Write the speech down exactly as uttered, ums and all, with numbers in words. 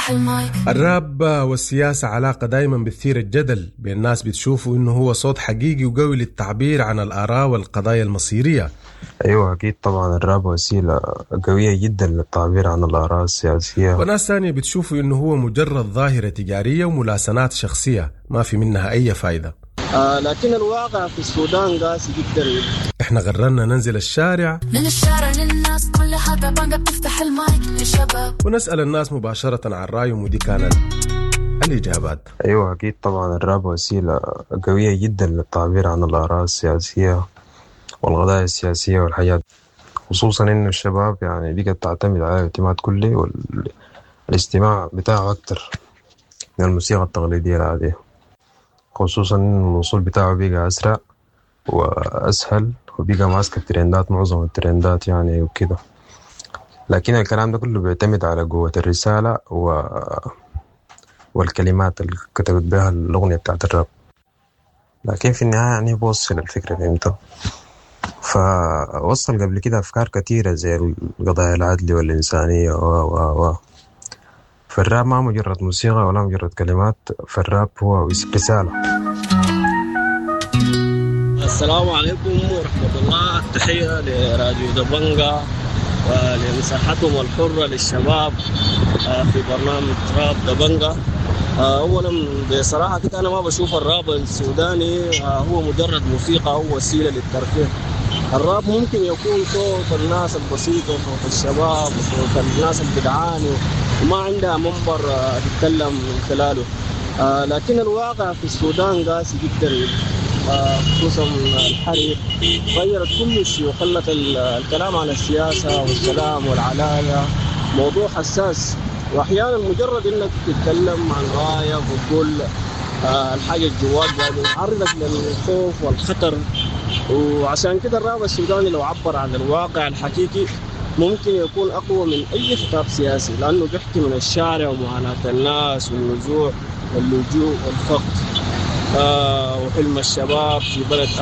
الراب والسياسة علاقة دايما بتثير الجدل بين الناس، بتشوفوا إنه هو صوت حقيقي وقوي للتعبير عن الآراء والقضايا المصيرية. أيوة أكيد طبعا، الراب وسيلة قوية جدا للتعبير عن الآراء السياسية. وناس ثانية بتشوفوا إنه هو مجرد ظاهرة تجارية وملاسنات شخصية ما في منها أي فايدة. آه لكن الواقع في السودان قاسي جدا. احنا قررنا ننزل الشارع من الشارع للناس كلها بابانجا بتفتح المايك للشباب ونسأل الناس مباشرة عن رأيهم، ودي كانت الإجابات. أيوة أكيد طبعا، الراب وسيلة قوية جدا للتعبير عن الآراء السياسية والقضايا السياسية والحياة، خصوصا إنه الشباب يعني بقت تعتمد على الاعتماد كلي والاستماع بتاعه أكتر من الموسيقى التقليدية العادية، خصوصا إن الوصول بتاعه بقى أسرع وأسهل وبقى ماسك الترندات، معظم الترندات يعني وكده. لكن الكلام ده كله بيعتمد على قوة الرسالة و... والكلمات اللي كتبت بها الأغنية بتاعت الراب، لكن في النهاية يعني بوصل الفكرة فهمتها. فوصل قبل كده أفكار كتيرة زي القضايا العدل والإنسانية و و و فالراب ما مجرد موسيقى ولا مجرد كلمات، فالراب هو رسالة. السلام عليكم ورحمة الله، التحية لراديو دبنجا ولمساحتهم الحرة للشباب في برنامج راب دبنجا. أولا بصراحة كده أنا ما بشوف الراب السوداني هو مجرد موسيقى أو وسيلة للترفيه. الراب ممكن يكون صوت الناس البسيطة، صوت الشباب، صوت الناس اللي بتعاني وما عندها منبر تتكلم من خلاله. آه لكن الواقع في السودان قاسي جدا، آه خصوصا الحرب غيرت كل شيء وخلت الكلام عن السياسة والسلام والعدالة موضوع حساس، واحيانا مجرد انك تتكلم عن رايك وتقول آه الحاجة الجواك يعني يعرضك للخوف والخطر. وعشان كده الراب السوداني لو عبر عن الواقع الحقيقي ممكن يكون أقوى من أي خطاب سياسي، لأنه بيحكي من الشارع ومعاناة الناس والنزوع واللجوء والفقد آه وحلم الشباب في بلد